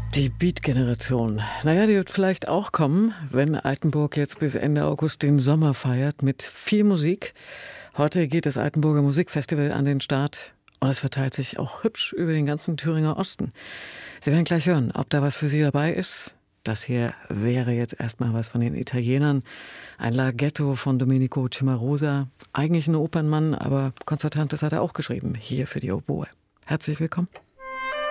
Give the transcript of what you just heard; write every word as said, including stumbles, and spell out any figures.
Die Beat-Generation. Naja, die wird vielleicht auch kommen, wenn Altenburg jetzt bis Ende August den Sommer feiert mit viel Musik. Heute geht das Altenburger Musikfestival an den Start und es verteilt sich auch hübsch über den ganzen Thüringer Osten. Sie werden gleich hören, ob da was für Sie dabei ist. Das hier wäre jetzt erstmal was von den Italienern. Ein Laghetto von Domenico Cimarosa. Eigentlich ein Opernmann, aber Concertantes hat er auch geschrieben, hier für die Oboe. Herzlich willkommen.